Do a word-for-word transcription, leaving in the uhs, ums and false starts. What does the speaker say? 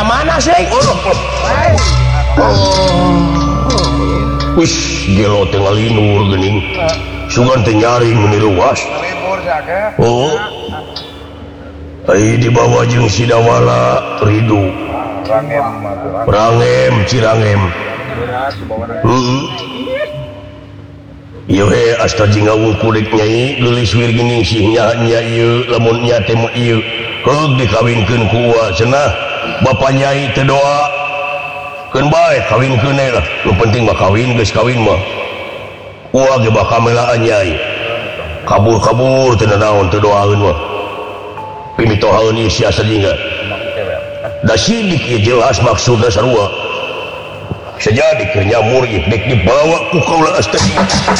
mana sih wis gelo tengah linur gening sugan teh nyaring meniruas oh ai di bawah jeung sidawala ridu rangem cirangem heeh ieu he asta jinga kulit nyai geulis wir geuning sihnya nya ieu lamun nya teh ieu heug dikawinkeun ku ua cenah bapa nyai teh doa keun bae kawinkeun lah nu penting mah kawin geus kawin mah ua ge bakal melaan nyai kabur-kabur teu naon teu doaeun mah pimitohaeun ieu sia sajingga da sidik ieu jelas maksudna sarua sejadi keur nyamur ieu dek dibawa ku kaula astagfirullah